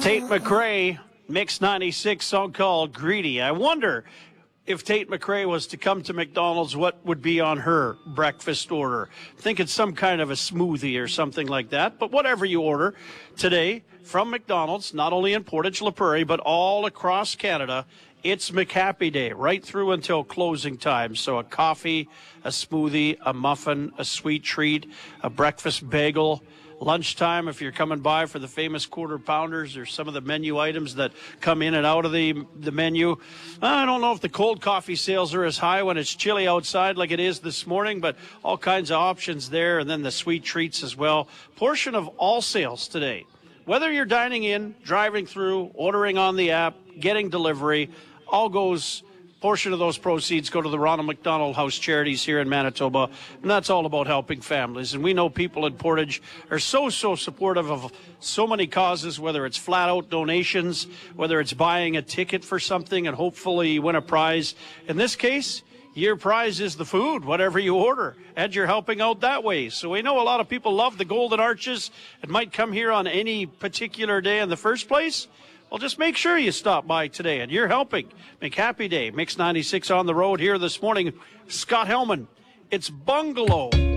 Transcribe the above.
Tate McRae, Mix 96, song called Greedy. I wonder if Tate McRae was to come to McDonald's, what would be on her breakfast order? I think it's some kind of a smoothie or something like that. But whatever you order today from McDonald's, not only in Portage La Prairie, but all across Canada, it's McHappy Day, right through until closing time. So a coffee, a smoothie, a muffin, a sweet treat, a breakfast bagel. Lunchtime, if you're coming by for the famous quarter pounders or some of the menu items that come in and out of the menu. I don't know if the cold coffee sales are as high when it's chilly outside like it is this morning, but all kinds of options there, and then the sweet treats as well. Portion of all sales today. Whether you're dining in, driving through, ordering on the app, getting delivery, all goes. Portion of those proceeds go to the Ronald McDonald House Charities here in Manitoba, and that's all about helping families. And we know people in Portage are so supportive of so many causes, whether it's flat-out donations, whether it's buying a ticket for something and hopefully you win a prize. In this case, your prize is the food, whatever you order, and you're helping out that way. So we know a lot of people love the Golden Arches and might come here on any particular day in the first place. Well, just make sure you stop by today, and you're helping. McHappy Day, Mix 96 on the road here this morning. Scott Hellman, it's Bungalow.